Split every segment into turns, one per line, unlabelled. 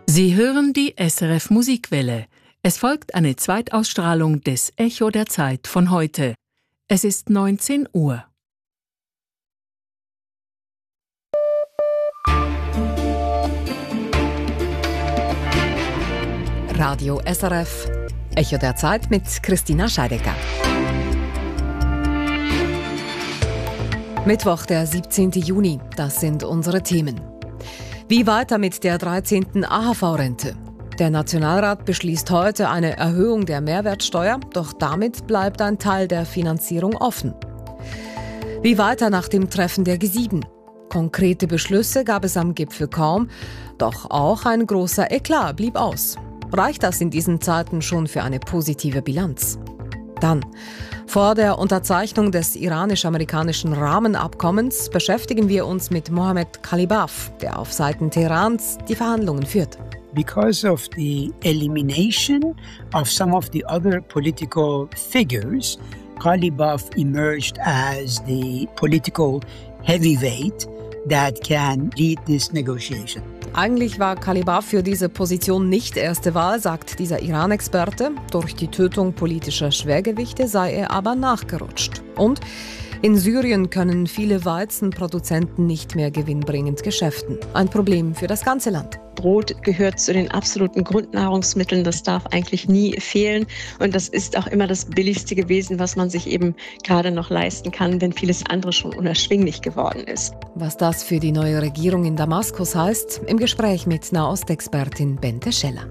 Sie hören die SRF Musikwelle. Es folgt eine Zweitausstrahlung des Echo der Zeit von heute. Es ist 19 Uhr.
Radio SRF, Echo der Zeit mit Christina Scheidecker. Mittwoch, der 17. Juni, das sind unsere Themen. Wie weiter mit der 13. AHV-Rente? Der Nationalrat beschließt heute eine Erhöhung der Mehrwertsteuer, doch damit bleibt ein Teil der Finanzierung offen. Wie weiter nach dem Treffen der G7? Konkrete Beschlüsse gab es am Gipfel kaum, doch auch ein großer Eklat blieb aus. Reicht das in diesen Zeiten schon für eine positive Bilanz? Dann, vor der Unterzeichnung des iranisch-amerikanischen Rahmenabkommens beschäftigen wir uns mit Mohammed Khalibaf, der auf Seiten Teherans die Verhandlungen führt.
Because of the elimination of some of the other political figures, Khalibaf emerged as the political heavyweight that can lead this negotiation.
Eigentlich war Khalibaf für diese Position nicht erste Wahl, sagt dieser Iran-Experte. Durch die Tötung politischer Schwergewichte sei er aber nachgerutscht. Und in Syrien können viele Weizenproduzenten nicht mehr gewinnbringend geschäften. Ein Problem für das ganze Land.
Brot gehört zu den absoluten Grundnahrungsmitteln. Das darf eigentlich nie fehlen. Und das ist auch immer das Billigste gewesen, was man sich eben gerade noch leisten kann, wenn vieles andere schon unerschwinglich geworden ist.
Was das für die neue Regierung in Damaskus heißt, im Gespräch mit Nahostexpertin Bente Scheller.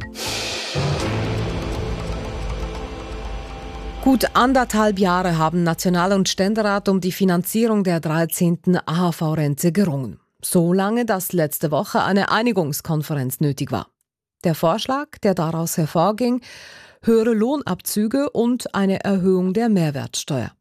Gut 1,5 Jahre haben National- und Ständerat um die Finanzierung der 13. AHV-Rente gerungen. So lange, dass letzte Woche eine Einigungskonferenz nötig war. Der Vorschlag, der daraus hervorging, höhere Lohnabzüge und eine Erhöhung der Mehrwertsteuer.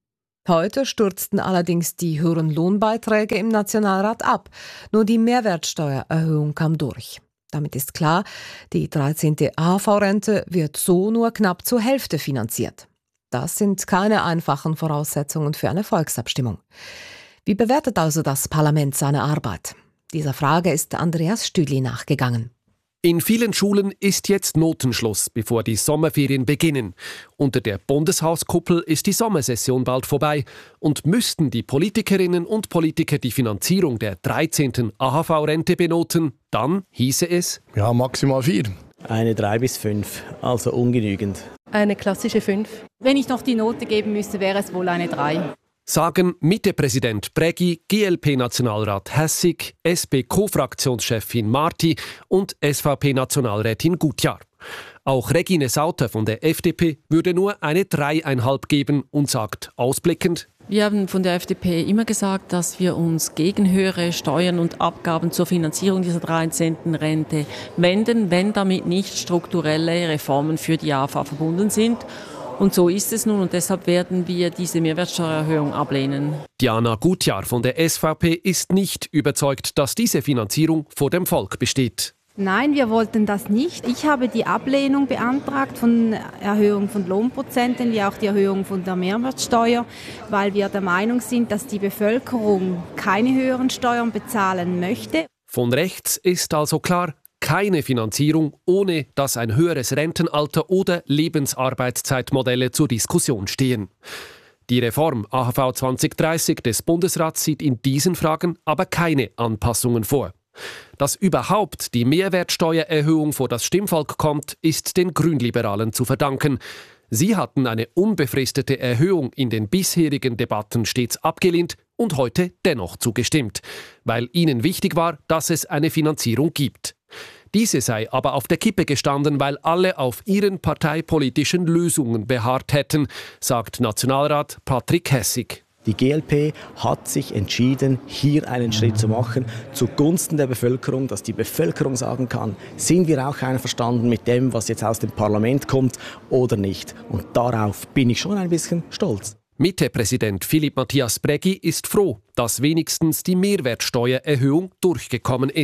Heute stürzten allerdings die höheren Lohnbeiträge im Nationalrat ab. Nur die Mehrwertsteuererhöhung kam durch. Damit ist klar, die 13. AHV-Rente wird so nur knapp zur Hälfte finanziert. Das sind keine einfachen Voraussetzungen für eine Volksabstimmung. Wie bewertet also das Parlament seine Arbeit? Dieser Frage ist Andreas Stüdli nachgegangen.
In vielen Schulen ist jetzt Notenschluss, bevor die Sommerferien beginnen. Unter der Bundeshauskuppel ist die Sommersession bald vorbei. Und müssten die Politikerinnen und Politiker die Finanzierung der 13. AHV-Rente benoten, dann hieße es:
Ja, maximal 4.
Eine 3 bis 5, also ungenügend.
Eine klassische 5. Wenn ich noch die Note geben müsste, wäre es wohl eine 3.
Sagen Mitte-Präsident Brägi, GLP-Nationalrat Hässig, SP-Co-Fraktionschefin Marti und SVP-Nationalrätin Gutjahr. Auch Regine Sauter von der FDP würde nur eine 3,5 geben und sagt ausblickend:
Wir haben von der FDP immer gesagt, dass wir uns gegen höhere Steuern und Abgaben zur Finanzierung dieser 13. Rente wenden, wenn damit nicht strukturelle Reformen für die AHV verbunden sind. Und so ist es nun und deshalb werden wir diese Mehrwertsteuererhöhung ablehnen.
Diana Gutjahr von der SVP ist nicht überzeugt, dass diese Finanzierung vor dem Volk besteht.
Nein, wir wollten das nicht. Ich habe die Ablehnung beantragt von Erhöhung von Lohnprozenten wie auch die Erhöhung von der Mehrwertsteuer, weil wir der Meinung sind, dass die Bevölkerung keine höheren Steuern bezahlen möchte.
Von rechts ist also klar: keine Finanzierung, ohne dass ein höheres Rentenalter oder Lebensarbeitszeitmodelle zur Diskussion stehen. Die Reform AHV 2030 des Bundesrats sieht in diesen Fragen aber keine Anpassungen vor. Dass überhaupt die Mehrwertsteuererhöhung vor das Stimmvolk kommt, ist den Grünliberalen zu verdanken. Sie hatten eine unbefristete Erhöhung in den bisherigen Debatten stets abgelehnt und heute dennoch zugestimmt, weil ihnen wichtig war, dass es eine Finanzierung gibt. Diese sei aber auf der Kippe gestanden, weil alle auf ihren parteipolitischen Lösungen beharrt hätten, sagt Nationalrat Patrick Hässig.
Die GLP hat sich entschieden, hier einen Schritt zu machen, zugunsten der Bevölkerung, dass die Bevölkerung sagen kann, sind wir auch einverstanden mit dem, was jetzt aus dem Parlament kommt oder nicht. Und darauf bin ich schon ein bisschen stolz.
Mitte-Präsident Philipp Matthias Brägi ist froh, dass wenigstens die Mehrwertsteuererhöhung durchgekommen ist.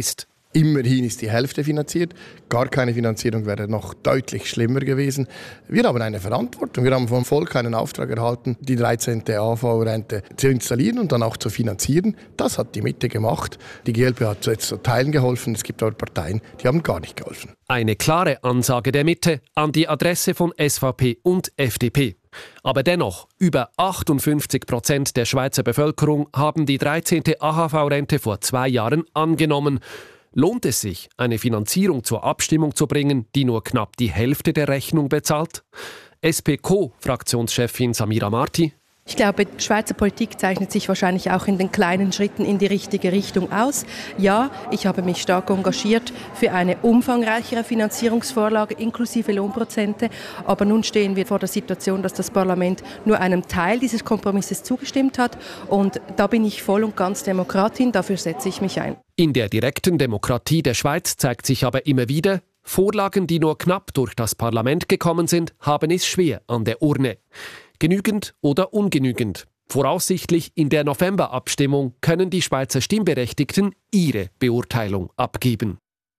Immerhin ist die Hälfte finanziert. Gar keine Finanzierung wäre noch deutlich schlimmer gewesen. Wir haben eine Verantwortung. Wir haben vom Volk einen Auftrag erhalten, die 13. AHV-Rente zu installieren und dann auch zu finanzieren. Das hat die Mitte gemacht. Die GLP hat jetzt zu Teilen geholfen. Es gibt aber Parteien, die haben gar nicht geholfen.
Eine klare Ansage der Mitte an die Adresse von SVP und FDP. Aber dennoch, über 58% der Schweizer Bevölkerung haben die 13. AHV-Rente vor 2 Jahren angenommen. Lohnt es sich, eine Finanzierung zur Abstimmung zu bringen, die nur knapp die Hälfte der Rechnung bezahlt? SP-Co-Fraktionschefin Samira Marti.
Ich glaube, die Schweizer Politik zeichnet sich wahrscheinlich auch in den kleinen Schritten in die richtige Richtung aus. Ja, ich habe mich stark engagiert für eine umfangreichere Finanzierungsvorlage inklusive Lohnprozente. Aber nun stehen wir vor der Situation, dass das Parlament nur einem Teil dieses Kompromisses zugestimmt hat. Und da bin ich voll und ganz Demokratin, dafür setze ich mich ein.
In der direkten Demokratie der Schweiz zeigt sich aber immer wieder, Vorlagen, die nur knapp durch das Parlament gekommen sind, haben es schwer an der Urne. Genügend oder ungenügend. Voraussichtlich in der Novemberabstimmung können die Schweizer Stimmberechtigten ihre Beurteilung abgeben.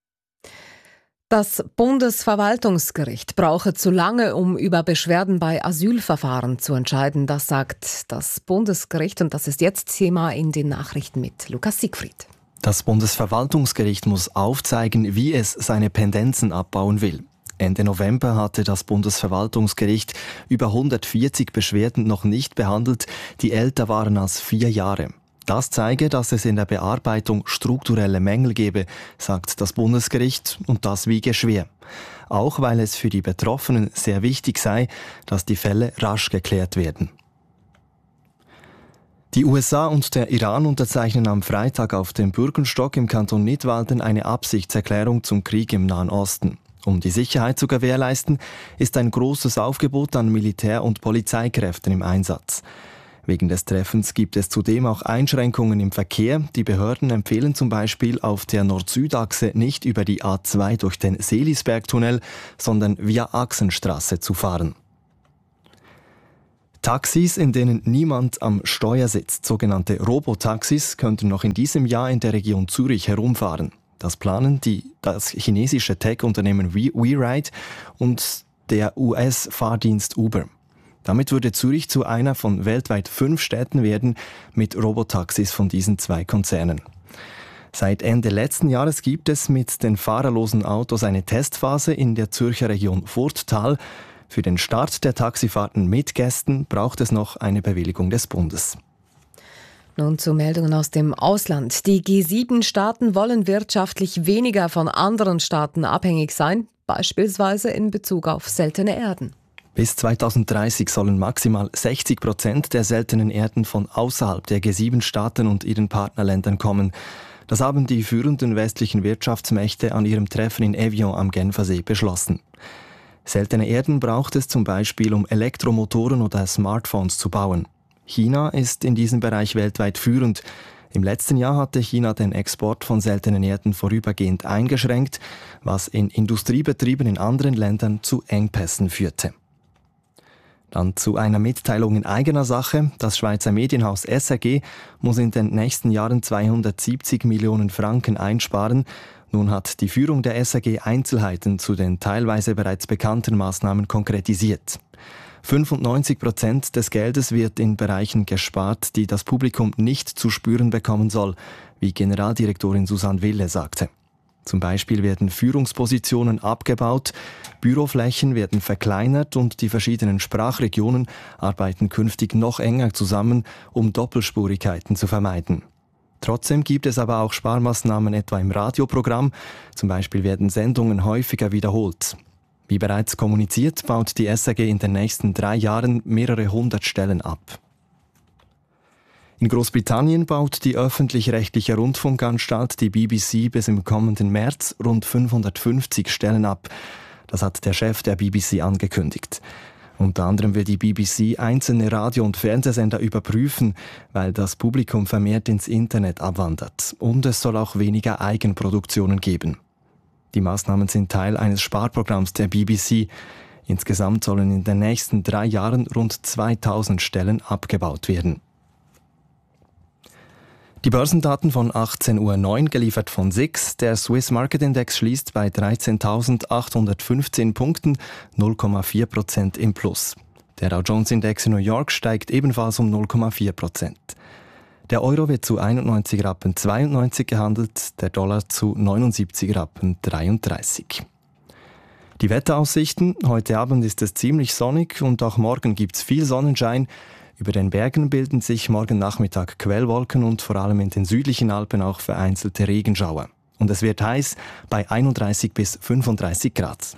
Das Bundesverwaltungsgericht brauche zu lange, um über Beschwerden bei Asylverfahren zu entscheiden. Das sagt das Bundesgericht und das ist jetzt Thema in den Nachrichten mit Lukas Siegfried.
Das Bundesverwaltungsgericht muss aufzeigen, wie es seine Pendenzen abbauen will. Ende November hatte das Bundesverwaltungsgericht über 140 Beschwerden noch nicht behandelt, die älter waren als 4 Jahre. Das zeige, dass es in der Bearbeitung strukturelle Mängel gebe, sagt das Bundesgericht, und das wiege schwer. Auch weil es für die Betroffenen sehr wichtig sei, dass die Fälle rasch geklärt werden. Die USA und der Iran unterzeichnen am Freitag auf dem Bürgenstock im Kanton Nidwalden eine Absichtserklärung zum Krieg im Nahen Osten. Um die Sicherheit zu gewährleisten, ist ein großes Aufgebot an Militär- und Polizeikräften im Einsatz. Wegen des Treffens gibt es zudem auch Einschränkungen im Verkehr. Die Behörden empfehlen zum Beispiel auf der Nord-Süd-Achse nicht über die A2 durch den Seelisbergtunnel, sondern via Achsenstraße zu fahren. Taxis, in denen niemand am Steuer sitzt, sogenannte Robotaxis, könnten noch in diesem Jahr in der Region Zürich herumfahren. Das planen das chinesische Tech-Unternehmen WeRide und der US-Fahrdienst Uber. Damit würde Zürich zu einer von weltweit 5 Städten werden mit Robotaxis von diesen 2 Konzernen. Seit Ende letzten Jahres gibt es mit den fahrerlosen Autos eine Testphase in der Zürcher Region Furttal. Für den Start der Taxifahrten mit Gästen braucht es noch eine Bewilligung des Bundes.
Nun zu Meldungen aus dem Ausland. Die G7-Staaten wollen wirtschaftlich weniger von anderen Staaten abhängig sein, beispielsweise in Bezug auf seltene Erden.
Bis 2030 sollen maximal 60% der seltenen Erden von außerhalb der G7-Staaten und ihren Partnerländern kommen. Das haben die führenden westlichen Wirtschaftsmächte an ihrem Treffen in Evian am Genfersee beschlossen. Seltene Erden braucht es zum Beispiel, um Elektromotoren oder Smartphones zu bauen. China ist in diesem Bereich weltweit führend. Im letzten Jahr hatte China den Export von seltenen Erden vorübergehend eingeschränkt, was in Industriebetrieben in anderen Ländern zu Engpässen führte. Dann zu einer Mitteilung in eigener Sache. Das Schweizer Medienhaus SRG muss in den nächsten Jahren 270 Millionen Franken einsparen. Nun hat die Führung der SRG Einzelheiten zu den teilweise bereits bekannten Maßnahmen konkretisiert. 95% des Geldes wird in Bereichen gespart, die das Publikum nicht zu spüren bekommen soll, wie Generaldirektorin Susanne Wille sagte. Zum Beispiel werden Führungspositionen abgebaut, Büroflächen werden verkleinert und die verschiedenen Sprachregionen arbeiten künftig noch enger zusammen, um Doppelspurigkeiten zu vermeiden. Trotzdem gibt es aber auch Sparmaßnahmen etwa im Radioprogramm, zum Beispiel werden Sendungen häufiger wiederholt. Wie bereits kommuniziert, baut die SRG in den nächsten 3 Jahren mehrere 100 Stellen ab. In Großbritannien baut die öffentlich-rechtliche Rundfunkanstalt, die BBC, bis im kommenden März rund 550 Stellen ab. Das hat der Chef der BBC angekündigt. Unter anderem will die BBC einzelne Radio- und Fernsehsender überprüfen, weil das Publikum vermehrt ins Internet abwandert. Und es soll auch weniger Eigenproduktionen geben. Die Maßnahmen sind Teil eines Sparprogramms der BBC. Insgesamt sollen in den nächsten 3 Jahren rund 2000 Stellen abgebaut werden. Die Börsendaten von 18.09 Uhr, geliefert von SIX. Der Swiss Market Index schließt bei 13.815 Punkten, 0,4% im Plus. Der Dow Jones Index in New York steigt ebenfalls um 0,4%. Der Euro wird zu 91,92 Rappen gehandelt, der Dollar zu 79,33 Rappen. Die Wetteraussichten: Heute Abend ist es ziemlich sonnig und auch morgen gibt es viel Sonnenschein. Über den Bergen bilden sich morgen Nachmittag Quellwolken und vor allem in den südlichen Alpen auch vereinzelte Regenschauer. Und es wird heiß bei 31 bis 35 Grad.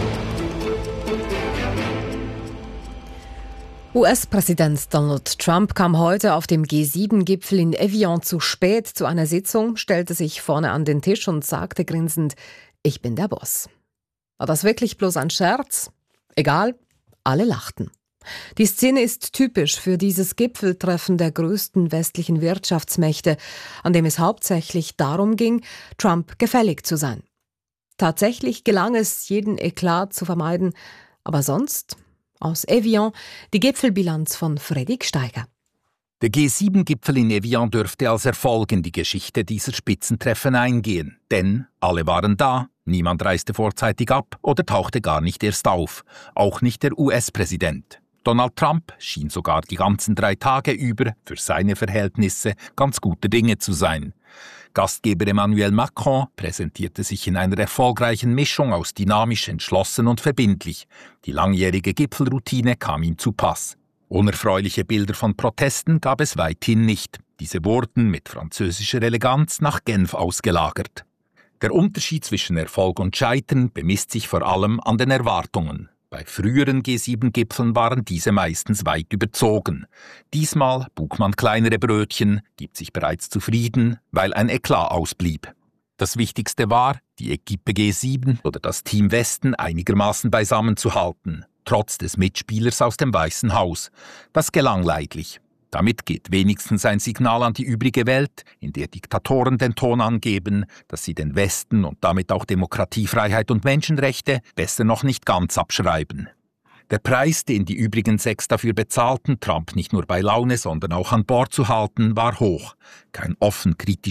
US-Präsident Donald Trump kam heute auf dem G7-Gipfel in Evian zu spät zu einer Sitzung, stellte sich vorne an den Tisch und sagte grinsend: Ich bin der Boss. War das wirklich bloß ein Scherz? Egal, alle lachten. Die Szene ist typisch für dieses Gipfeltreffen der größten westlichen Wirtschaftsmächte, an dem es hauptsächlich darum ging, Trump gefällig zu sein. Tatsächlich gelang es, jeden Eklat zu vermeiden, aber sonst aus Evian die Gipfelbilanz von Fredrik Steiger.
Der G7-Gipfel in Evian dürfte als Erfolg in die Geschichte dieser Spitzentreffen eingehen, denn alle waren da, niemand reiste vorzeitig ab oder tauchte gar nicht erst auf, auch nicht der US-Präsident. Donald Trump schien sogar die ganzen 3 Tage über für seine Verhältnisse ganz guter Dinge zu sein. Gastgeber Emmanuel Macron präsentierte sich in einer erfolgreichen Mischung aus dynamisch, entschlossen und verbindlich. Die langjährige Gipfelroutine kam ihm zu Pass. Unerfreuliche Bilder von Protesten gab es weithin nicht. Diese wurden mit französischer Eleganz nach Genf ausgelagert. Der Unterschied zwischen Erfolg und Scheitern bemisst sich vor allem an den Erwartungen. Bei früheren G7-Gipfeln waren diese meistens weit überzogen. Diesmal buk man kleinere Brötchen, gibt sich bereits zufrieden, weil ein Eklat ausblieb. Das Wichtigste war, die Equipe G7 oder das Team Westen einigermaßen beisammen zu halten, trotz des Mitspielers aus dem Weißen Haus. Das gelang leidlich. Damit geht wenigstens ein Signal an die übrige Welt, in der Diktatoren den Ton angeben, dass sie den Westen und damit auch Demokratie, Freiheit und Menschenrechte besser noch nicht ganz abschreiben. Der Preis, den die übrigen 6 dafür bezahlten, Trump nicht nur bei Laune, sondern auch an Bord zu halten, war hoch. Kein offen kritischer